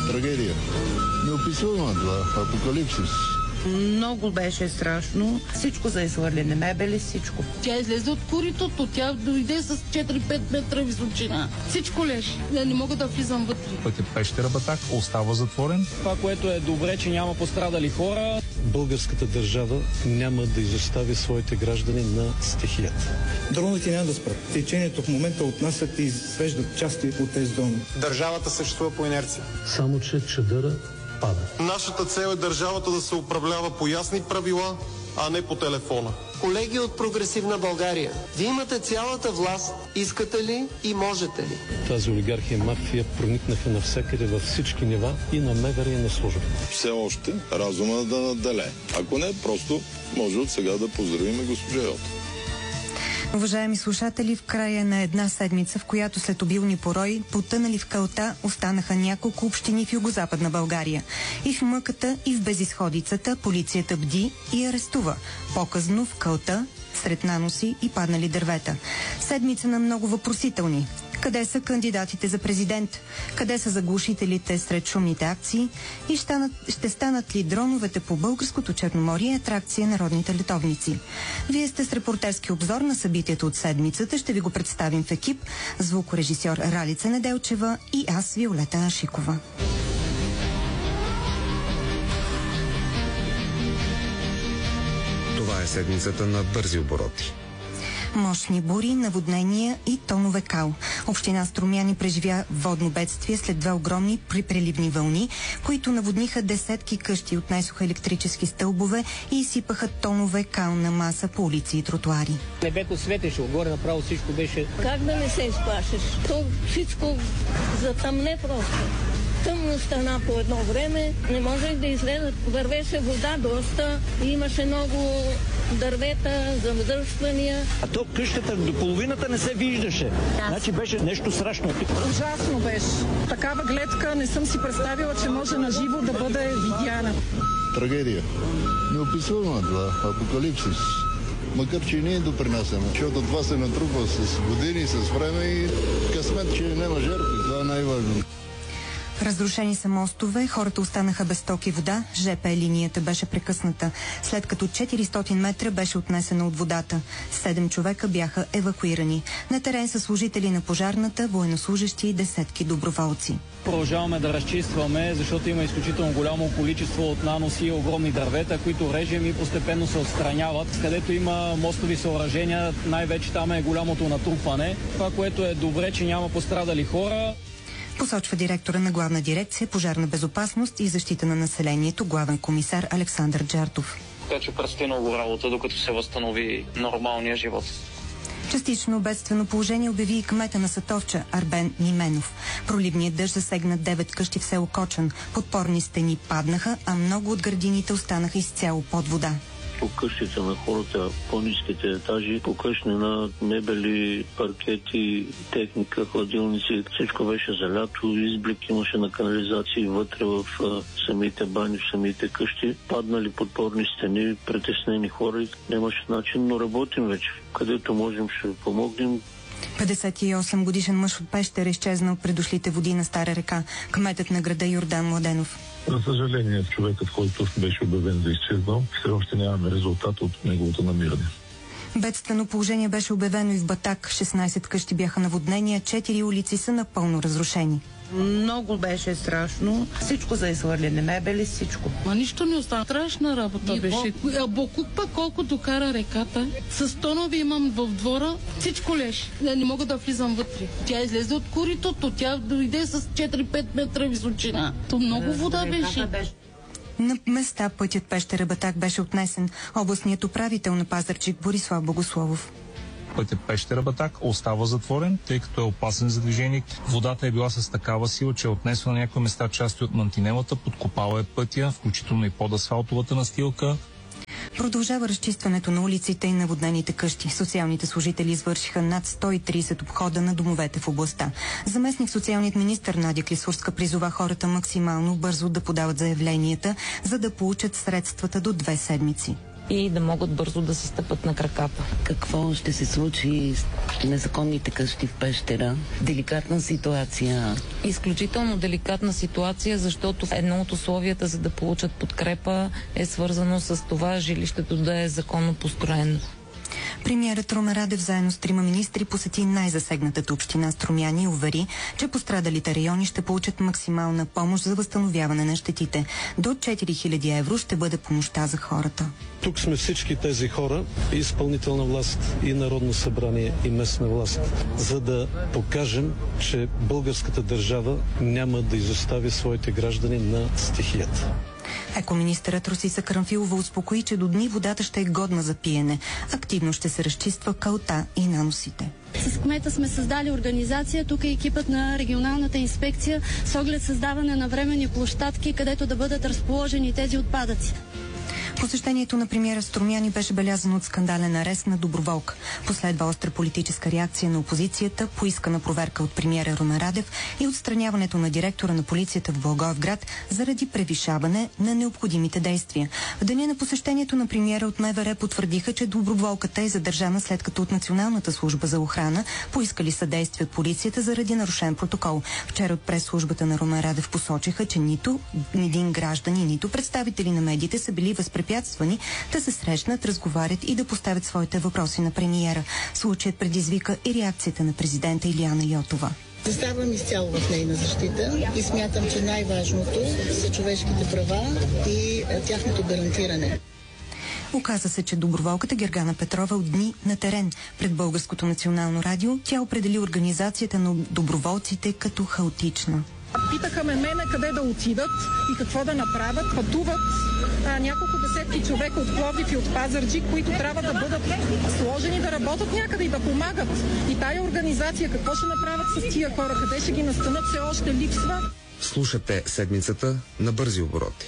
Трагедия. Неописуема това. Апокалипсис. Много беше страшно. Всичко за изхвърляне, мебели, всичко. Тя излезе от коритото, тя дойде с 4-5 метра височина. Всичко лежи. Не мога да влизам вътре. Пътят Пещера – Батак остава затворен. Това, което е добре, че няма пострадали хора. Българската държава няма да изостави своите граждани на стихията. Дроновете няма да спрат. Течението в момента отнасят и свеждат части от тези дрони. Държавата съществува по инерция. Само че чадъра пада. Нашата цел е държавата да се управлява по ясни правила, а не по телефона. Колеги от Прогресивна България, вие имате цялата власт, искате ли и можете ли? Тази олигархия и мафия проникнаха навсякъде във всички нива и на МВР и на служба. Все още разума да наделе. Ако не, просто може от сега да поздравим госпожа Йота. Уважаеми слушатели, в края на една седмица, в която след обилни порои, потънали в калта, останаха няколко общини в югозападна България. И в мъката, и в безизходицата полицията бди и арестува. По-късно в калта, сред наноси и паднали дървета. Седмица на много въпросителни. Къде са кандидатите за президент? Къде са заглушителите сред шумните акции? И ще станат ли дроновете по българското Черноморие атракция на родните летовници? Вие сте с репортерски обзор на събитието от седмицата. Ще ви го представим в екип. Звукорежисьор Ралица Неделчева и аз, Виолета Ашикова. Това е седмицата на бързи обороти. Мощни бури, наводнения и тонове кал. Община Струмяни преживя водно бедствие след две огромни преливни вълни, които наводниха десетки къщи, отнесоха електрически стълбове и изсипаха тонове кална маса по улици и тротуари. Небето светеше, отгоре направо всичко беше. Как да не се изплашиш? То всичко затъмне просто. Тъмно стана по едно време, не можех да излезе, вървеше вода доста, имаше много дървета, замръзвания. А то къщата до половината не се виждаше. Значи беше нещо страшно. Ужасно беше. Такава гледка не съм си представила, че може на живо да бъде видяна. Трагедия. Неописуема това. Апокалипсис. Макар че и ние допринасяме, защото това се натрупва с години, с време и късмет, че няма жертви. Това е най-важно. Разрушени са мостове, хората останаха без ток и вода, ЖП линията беше прекъсната, след като 400 метра беше отнесена от водата. 7 човека бяха евакуирани. На терен са служители на пожарната, военнослужещи и десетки доброволци. Продължаваме да разчистваме, защото има изключително голямо количество от наноси и огромни дървета, които режем и постепенно се отстраняват. Където има мостови съоръжения, най-вече там е голямото натрупване. Това, което е добре, че няма пострадали хора. Посочва директора на Главна дирекция пожарна безопасност и защита на населението, главен комисар Александър Джартов. Така че предстои много работа, докато се възстанови нормалния живот. Частично бедствено положение обяви и кмета на Сатовча Арбен Нименов. Проливният дъжд засегна 9 къщи в село Кочан. Подпорни стени паднаха, а много от градините останаха изцяло под вода. По къщите на хората, по-ниските етажи, покъщнена, мебели, паркети, техника, хладилници, всичко беше залято, изблик имаше на канализации вътре в самите бани, в самите къщи, паднали подпорни стени, притеснени хора, нямаше начин, но работим вече. Където можем ще помогнем. 58 годишен мъж от Пещера изчезна от предошлите води на Стара река. Кметът на града Йордан Младенов. За съжаление, човекът, който беше обявен за изчезнал, все още нямаме резултат от неговото намиране. Бедствено положение беше обявено и в Батак. 16 къщи бяха наводнения, 4 улици са напълно разрушени. Много беше страшно. Всичко за изхвърляне, мебели, всичко. Ма нищо не остана. Страшна работа беше. Бокук пък колко докара реката. С тонови имам в двора. Всичко лежи. Не мога да влизам вътре. Тя излезе от коритото. Тя дойде с 4-5 метра височина. То много вода беше. На места пътят Пещера Батак беше отнесен. Областният управител на Пазарджик Борислав Богословов. Пътят Пещера Батак остава затворен, тъй като е опасен за движение. Водата е била с такава сила, че е отнесла на някои места части от мантинелата, подкопала е пътя, включително и под асфалтовата настилка. Продължава разчистването на улиците и наводнените къщи. Социалните служители извършиха над 130 обхода на домовете в областта. Заместник социалният министър Надя Клисурска призова хората максимално бързо да подават заявленията, за да получат средствата до 2 седмици. и да могат бързо да се стъпат на краката. Какво ще се случи с незаконните къщи в Пещера? Деликатна ситуация. Изключително деликатна ситуация, защото едно от условията за да получат подкрепа е свързано с това жилището да е законно построено. Премиерът Румен Радев заедно с 3 министри посети най-засегнатата община Струмяни и увери, че пострадалите райони ще получат максимална помощ за възстановяване на щетите. До 4000 евро ще бъде помощта за хората. Тук сме всички тези хора, и изпълнителна власт, и Народно събрание, и местна власт, за да покажем, че българската държава няма да изостави своите граждани на стихията. Екоминистърът Росица Карамфилова успокои, че до дни водата ще е годна за пиене. Активно ще се разчиства калта и наносите. С кмета сме създали организация, тук е екипът на регионалната инспекция с оглед създаване на временни площадки, където да бъдат разположени тези отпадъци. Посещението на премиера Струмяни беше белязано от скандален арест на доброволка. Последва остра политическа реакция на опозицията, поискана проверка от премиера Румен Радев и отстраняването на директора на полицията в Благоевград заради превишаване на необходимите действия. В деня на посещението на премиера от МВР потвърдиха, че доброволката е задържана след като от Националната служба за охрана поискали съдействие от полицията заради нарушен протокол. Вчера от прес-службата на Румен Радев посочиха, че нито един гражданин, нито представители на медиите са били възпрепятствани да се срещнат, разговарят и да поставят своите въпроси на премиера. Случаят предизвика и реакцията на президента Илияна Йотова. Заставам изцяло в нейна защита и смятам, че най-важното са човешките права и тяхното гарантиране. Оказа се, че доброволката Гергана Петрова от дни на терен пред Българското национално радио. Тя определи организацията на доброволците като хаотична. Питаха мене къде да отидат и какво да направят. Пътуват няколко десетки човека от Пловдив и от Пазарджик, които трябва да бъдат сложени да работят някъде и да помагат. И тая организация какво ще направят с тия хора? Къде ще ги настанат? Все още липсва. Слушате седмицата на бързи обороти.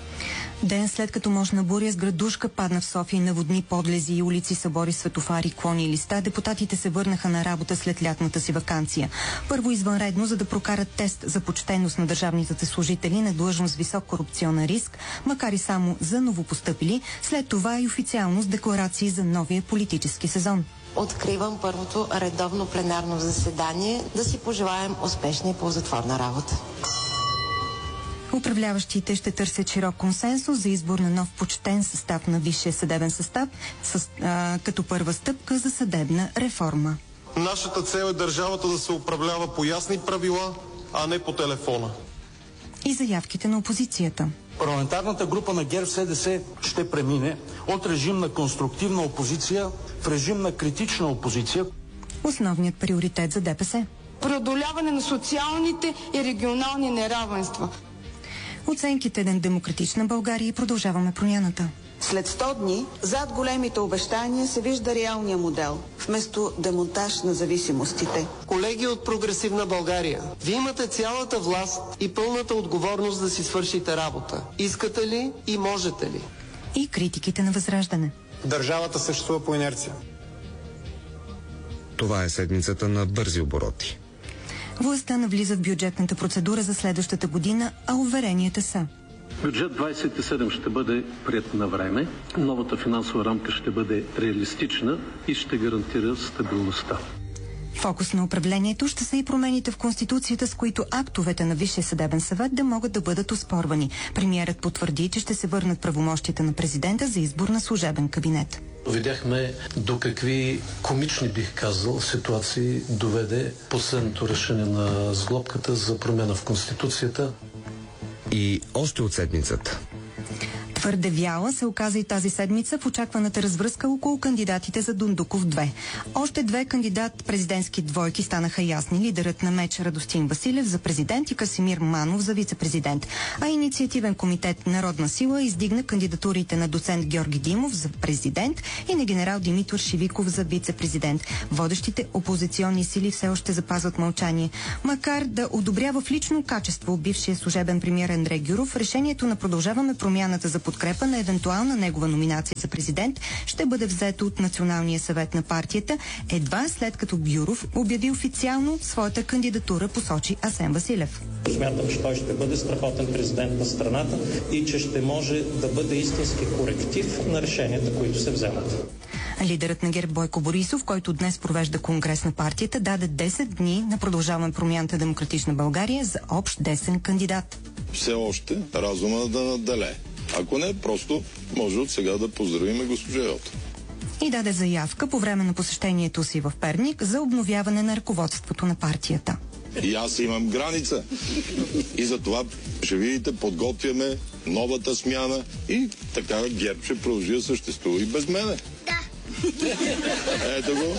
Ден след като мощна буря с градушка падна в София и наводни подлези и улици, събори, светофари, клони и листа, депутатите се върнаха на работа след лятната си ваканция. Първо извънредно, за да прокарат тест за почтеност на държавните служители на длъжност с висок корупционен риск, макар и само за новопостъпили, след това и официално с декларации за новия политически сезон. Откривам първото редовно пленарно заседание. Да си пожелаем успешна и ползотворна работа. Управляващите ще търсят широк консенсус за избор на нов почтен състав на Висшия съдебен състав като първа стъпка за съдебна реформа. Нашата цел е държавата да се управлява по ясни правила, а не по телефона. И заявките на опозицията. Парламентарната група на ГЕРБ-СДС ще премине от режим на конструктивна опозиция в режим на критична опозиция. Основният приоритет за ДПС. Преодоляване на социалните и регионални неравенства. Оценките на Демократична България и Продължаваме промяната. След 100 дни, зад големите обещания се вижда реалния модел, вместо демонтаж на зависимостите. Колеги от Прогресивна България, вие имате цялата власт и пълната отговорност да си свършите работа. Искате ли и можете ли? И критиките на Възраждане. Държавата съществува по инерция. Това е седмицата на бързи обороти. Властта навлиза в бюджетната процедура за следващата година, а уверенията са: Бюджет 27 ще бъде приет на време, новата финансова рамка ще бъде реалистична и ще гарантира стабилността. Фокус на управлението ще са и промените в Конституцията, с които актовете на Висшия съдебен съвет да могат да бъдат оспорвани. Премиерът потвърди, че ще се върнат правомощията на президента за избор на служебен кабинет. Видяхме до какви комични, бих казал, ситуации доведе последното решение на сглобката за промяна в Конституцията. И още от седмицата. Твърде вяла се оказа и тази седмица в очакваната развръзка около кандидатите за Дундуков 2. Още две кандидат-президентски двойки станаха ясни. Лидерът на МЕЧ Радостин Василев за президент и Красимир Манов за вице-президент. А инициативен комитет Народна сила издигна кандидатурите на доцент Георги Димов за президент и на генерал Димитър Шивиков за вице-президент. Водещите опозиционни сили все още запазват мълчание. Макар да одобрява в лично качество бившия служебен премиер Андрей Гюров решението на Продължаваме промяната за подкрепа на евентуална негова номинация за президент ще бъде взето от Националния съвет на партията, едва след като Гюров обяви официално своята кандидатура, посочи Асен Василев. Смятам, че той ще бъде страхотен президент на страната и че ще може да бъде истински коректив на решенията, които се вземат. Лидерът на ГЕРБ Бойко Борисов, който днес провежда конгрес на партията, даде 10 дни на Продължаваме промяната Демократична България за общ десен кандидат. Все още разума да надделее. Ако не, просто може от сега да поздравим госпожа Йота. И даде заявка по време на посещението си в Перник за обновяване на ръководството на партията. И аз имам граница. И затова ще видите, подготвяме новата смяна и така ГЕРБ ще продължи да съществува и без мене. Да. Ето го,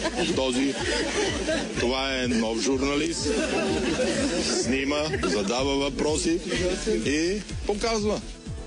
това е нов журналист, снима, задава въпроси и показва.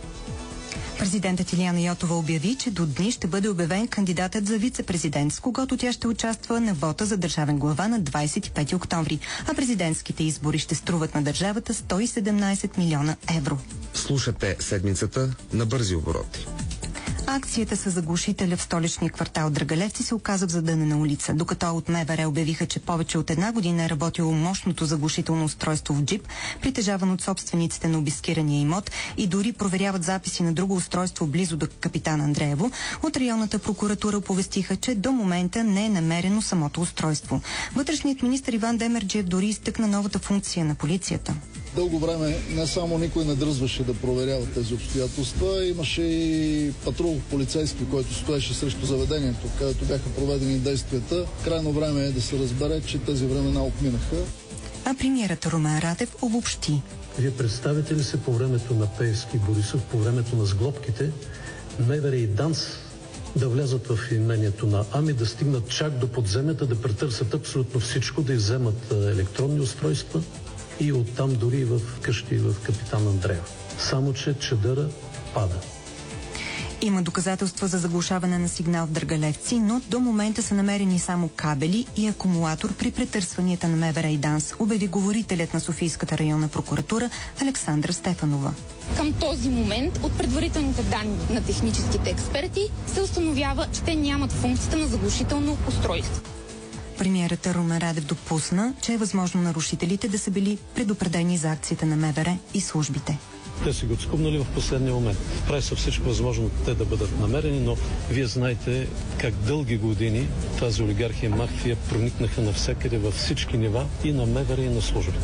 Президентът Илияна Йотова обяви, че до дни ще бъде обявен кандидатът за вице-президент, с когото тя ще участва на вота за държавен глава на 25 октомври, а президентските избори ще струват на държавата 117 милиона евро. Слушате седмицата на бързи обороти. Акцията с заглушителя в столичния квартал Драгалевци се оказа в задънена улица, докато от МВР обявиха, че повече от една година е работило мощното заглушително устройство в джип, притежаван от собствениците на обискирания имот, и дори проверяват записи на друго устройство близо до Капитан Андреево. От районната прокуратура оповестиха, че до момента не е намерено самото устройство. Вътрешният министър Иван Демерджиев дори изтъкна новата функция на полицията. Дълго време не само никой не дръзваше да проверява тези обстоятелства, имаше и патрул полицейски, който стоеше срещу заведението, където бяха проведени действията. Крайно време е да се разбере, че тези времена отминаха. А премиерът Румен Радев обобщи. Вие представите ли се по времето на Пеевски и Борисов, по времето на сглобките, МВР и ДАНС да влязат в имението на АМИ, да стигнат чак до подземята, да претърсят абсолютно всичко, да изземат електронни устройства и оттам дори в къщи в Капитан Андреево. Само че чадъра пада. Има доказателства за заглушаване на сигнал в Драгалевци, но до момента са намерени само кабели и акумулатор при претърсванията на МВР и ДАНС, обяви говорителят на Софийската районна прокуратура Александра Стефанова. Към този момент от предварителните данни на техническите експерти се установява, че те нямат функцията на заглушително устройство. Премиерът Румен Радев допусна, че е възможно нарушителите да са били предупредени за акцията на МВР и службите. Те си го отскубнали в последния момент. Прави се всичко възможно те да бъдат намерени, но вие знаете как дълги години тази олигархия, мафия проникнаха навсякъде във всички нива и на МВР и на службите.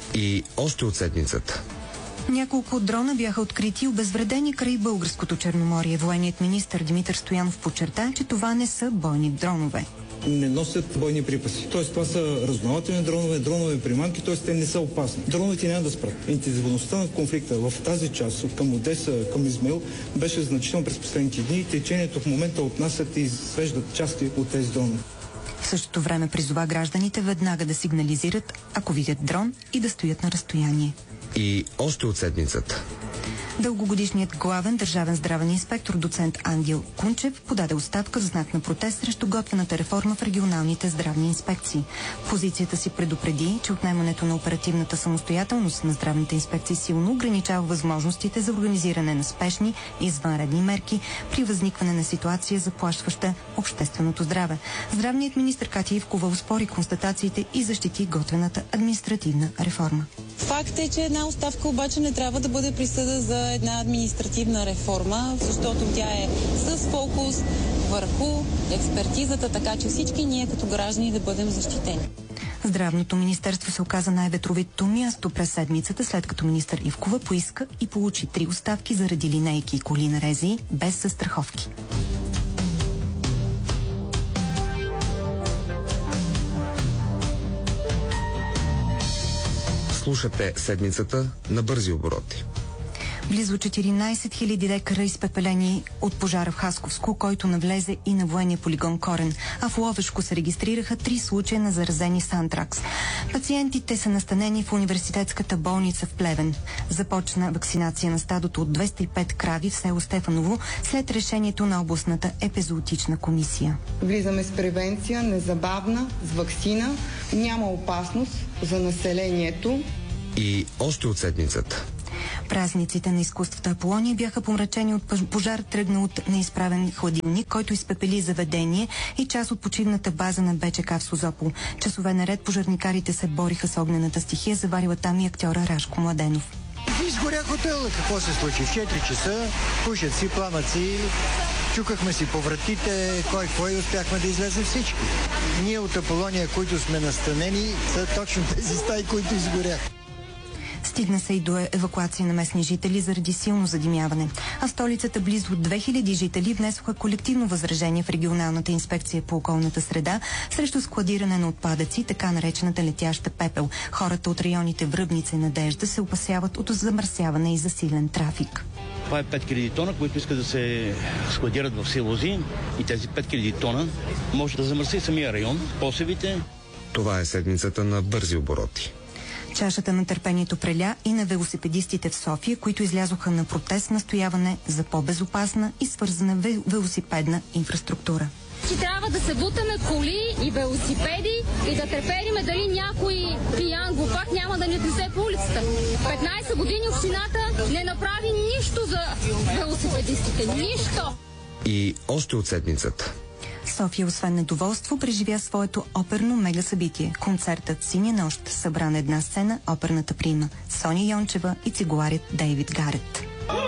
И още от седмицата. Няколко дрона бяха открити и обезвредени край българското Черноморие. Военният министър Димитър Стоянов подчерта, че това не са бойни дронове. Не носят бойни припаси. Тоест това са разузнавателни дронове приманки, т.е. те не са опасни. Дроновете няма да спрат. Интензивността на конфликта в тази част към Одеса, към Измаил беше значително през последните дни и течението в момента отнасят и свеждат части от тези дронове. В същото време призова гражданите веднага да сигнализират, ако видят дрон, и да стоят на разстояние. И още от седмицата. Дългогодишният главен държавен здравен инспектор доцент Ангел Кунчев подаде оставка в знак на протест срещу готвената реформа в регионалните здравни инспекции. Позицията си предупреди, че отнемането на оперативната самостоятелност на здравните инспекции силно ограничава възможностите за организиране на спешни и извънредни мерки при възникване на ситуация, заплашваща общественото здраве. Здравният министър Катя Ивкова оспори констатациите и защити готвената административна реформа. Факт е, че една оставка обаче не трябва да бъде присъда за една административна реформа, защото тя е с фокус върху експертизата, така че всички ние като граждани да бъдем защитени. Здравното министерство се оказа най-ветровитото място през седмицата, след като министър Ивкова поиска и получи 3 оставки заради линейки и коли на РЗИ без застраховки. Слушате седмицата на бързи обороти. Близо 14 000 декара изпепелени от пожара в Хасковско, който навлезе и на военния полигон Корен, а в Ловешко се регистрираха 3 случая на заразени с антракс. Пациентите са настанени в университетската болница в Плевен. Започна вакцинация на стадото от 205 крави в село Стефаново след решението на областната епизоотична комисия. Влизаме с превенция, незабавна, с ваксина. Няма опасност за населението. И още от седмицата. Празниците на изкуствата Аполония бяха помрачени от пожар, тръгнал от неизправен хладилник, който изпепели заведение и част от почивната база на БЧК в Созопол. Часове наред пожарникарите се бориха с огнената стихия, заварила там и актьора Рашко Младенов. Изгоря хотела. Какво се случи? В 4 часа пушат си пламъци, чукахме си по вратите, кой успяхме да излезем всички. Ние от Аполония, които сме настанени, са точно тези стаи, които изгоряха. Стигна се и до евакуация на местни жители заради силно задимяване. А столицата близо 2000 жители внесоха колективно възражение в регионалната инспекция по околната среда срещу складиране на отпадъци, така наречената летяща пепел. Хората от районите Връбница и Надежда се опасяват от замърсяване и засилен трафик. Това е 5000 тона, които искат да се складират в силози, и тези 5000 тона може да замърси самия район, посевите. Това е седмицата на бързи обороти. Чашата на търпението преля и на велосипедистите в София, които излязоха на протест настояване за по-безопасна и свързана велосипедна инфраструктура. Че трябва да се бутаме коли и велосипеди и да трепериме дали някой пиян глупак няма да ни отнесе по улицата. 15 години общината не направи нищо за велосипедистите. Нищо! И още от седмицата. София, освен недоволство, преживя своето оперно мегасъбитие. Концертът «Синя нощ» събра на една сцена оперната прима Соня Йончева и цигуларят Дейвид Гарет.